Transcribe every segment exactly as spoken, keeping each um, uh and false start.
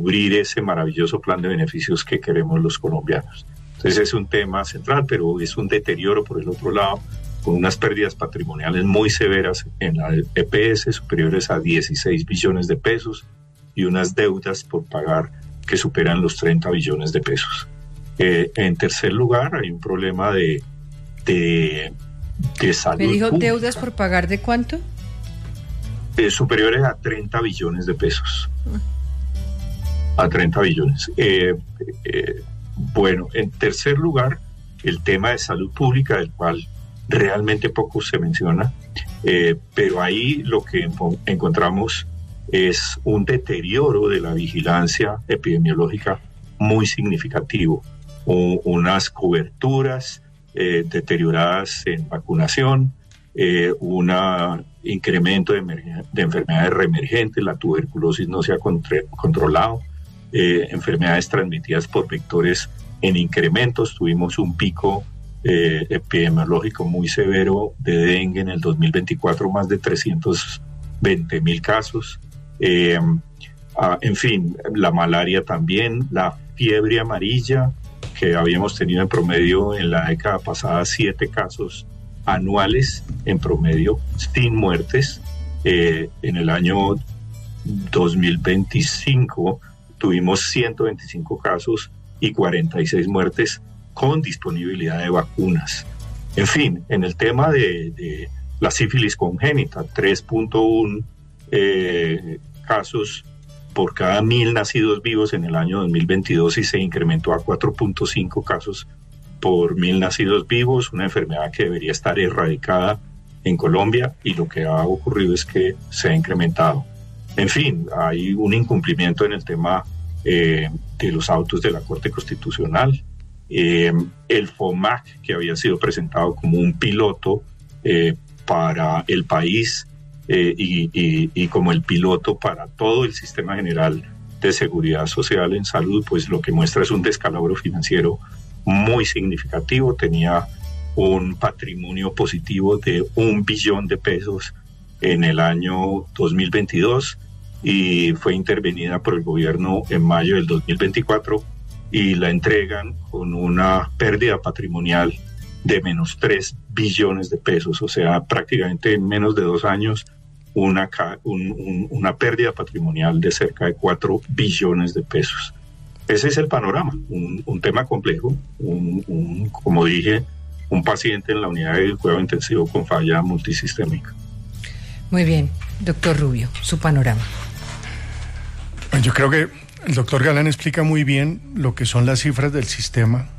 cubrir ese maravilloso plan de beneficios que queremos los colombianos. Entonces es un tema central, pero es un deterioro por el otro lado, con unas pérdidas patrimoniales muy severas en la E P S, superiores a dieciséis billones de pesos, y unas deudas por pagar que superan los treinta billones de pesos. Eh, en tercer lugar, hay un problema de, de, de salud. ¿Me dijo pública. Deudas por pagar de cuánto? Eh, superiores a treinta billones de pesos. A treinta billones. Eh, eh, bueno, en tercer lugar, el tema de salud pública, del cual realmente poco se menciona, eh, pero ahí lo que encontramos es un deterioro de la vigilancia epidemiológica muy significativo, o unas coberturas eh, deterioradas en vacunación, eh, un incremento de, emerg- de enfermedades reemergentes, la tuberculosis no se ha contra- controlado, eh, enfermedades transmitidas por vectores en incrementos, tuvimos un pico eh, epidemiológico muy severo de dengue en el dos mil veinticuatro, más de trescientos veinte mil casos, eh, ah, en fin, la malaria también, la fiebre amarilla, que habíamos tenido en promedio en la década pasada siete casos anuales en promedio, sin muertes. Eh, en el año dos mil veinticinco tuvimos ciento veinticinco casos y cuarenta y seis muertes con disponibilidad de vacunas. En fin, en el tema de, de la sífilis congénita, tres punto uno eh, casos por cada mil nacidos vivos en el año dos mil veintidós y se incrementó a cuatro punto cinco casos por mil nacidos vivos, una enfermedad que debería estar erradicada en Colombia, y lo que ha ocurrido es que se ha incrementado. En fin, hay un incumplimiento en el tema eh, de los autos de la Corte Constitucional. Eh, el FOMAC, que había sido presentado como un piloto eh, para el país, Eh, y, y, y como el piloto para todo el sistema general de seguridad social en salud, pues lo que muestra es un descalabro financiero muy significativo. Tenía un patrimonio positivo de un billón de pesos en el año dos mil veintidós y fue intervenida por el gobierno en mayo del dos mil veinticuatro y la entregan con una pérdida patrimonial de menos tres billones de pesos, o sea, prácticamente en menos de dos años Una, un, un, una pérdida patrimonial de cerca de cuatro billones de pesos. Ese es el panorama, un, un tema complejo, un, un, como dije, un paciente en la unidad de cuidado intensivo con falla multisistémica. Muy bien, doctor Rubio, su panorama. Yo creo que el doctor Galán explica muy bien lo que son las cifras del sistema,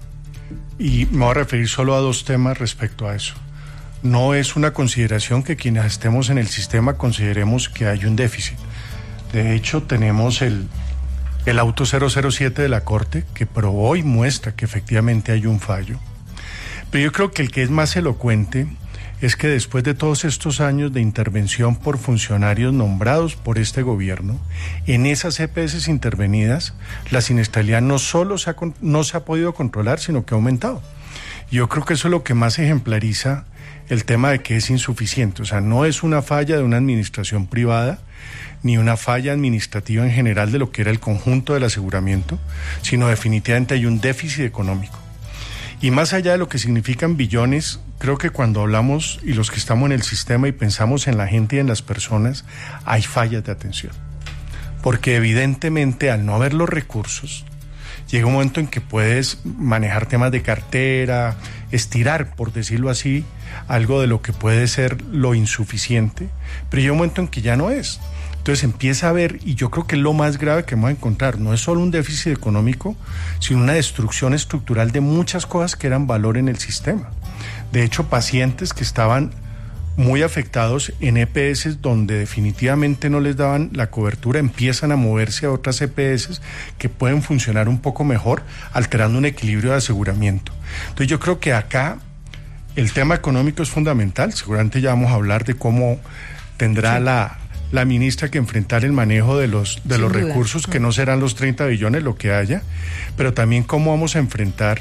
y me voy a referir solo a dos temas respecto a eso. No es una consideración que quienes estemos en el sistema consideremos que hay un déficit. De hecho, tenemos el, el auto cero cero siete de la Corte que probó y muestra que efectivamente hay un fallo. Pero yo creo que el que es más elocuente es que después de todos estos años de intervención por funcionarios nombrados por este gobierno, en esas E P S intervenidas, la siniestralidad no solo se ha, no se ha podido controlar, sino que ha aumentado. Yo creo que eso es lo que más ejemplariza el tema de que es insuficiente. O sea, no es una falla de una administración privada, ni una falla administrativa en general de lo que era el conjunto del aseguramiento, sino definitivamente hay un déficit económico. Y más allá de lo que significan billones, creo que cuando hablamos, y los que estamos en el sistema y pensamos en la gente y en las personas, hay fallas de atención. Porque evidentemente al no haber los recursos, llega un momento en que puedes manejar temas de cartera, estirar, por decirlo así, algo de lo que puede ser lo insuficiente, pero llega un momento en que ya no es. Entonces empieza a haber, y yo creo que lo más grave que vamos a encontrar no es solo un déficit económico, sino una destrucción estructural de muchas cosas que eran valor en el sistema. De hecho, pacientes que estaban muy afectados en E P S donde definitivamente no les daban la cobertura, empiezan a moverse a otras E P S que pueden funcionar un poco mejor, alterando un equilibrio de aseguramiento. Entonces yo creo que acá el tema económico es fundamental. Seguramente ya vamos a hablar de cómo tendrá sí. la, la ministra que enfrentar el manejo de los, de los recursos, que no serán los treinta billones lo que haya, pero también cómo vamos a enfrentar,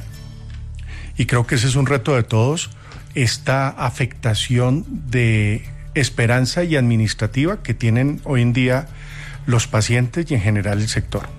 y creo que ese es un reto de todos, esta afectación de esperanza y administrativa que tienen hoy en día los pacientes y en general el sector.